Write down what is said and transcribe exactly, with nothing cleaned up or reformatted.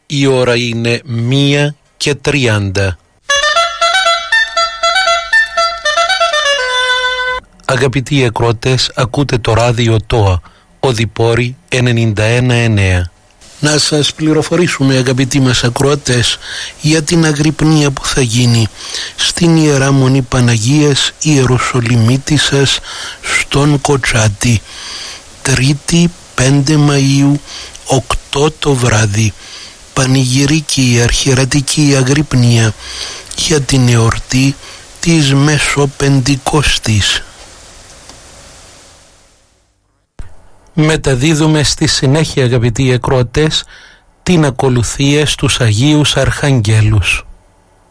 Η ώρα είναι μία και τριάντα. Αγαπητοί ακροατές, ακούτε το ράδιο ΤΟΑ, Οδυπόρη ενενήντα ένα εννέα. Να σας πληροφορήσουμε, αγαπητοί μας ακροατές, για την αγρυπνία που θα γίνει στην Ιερά Μονή Παναγίας Ιεροσολυμίτισσας στον Κοτσάτη, Τρίτη πέντε Μαΐου, οκτώ το βράδυ. Πανηγυρική αρχιερατική αγρυπνία για την εορτή της Μεσοπεντηκοστής. Μεταδίδουμε στη συνέχεια, αγαπητοί ακροατές, την ακολουθία στους Αγίους Αρχαγγέλους.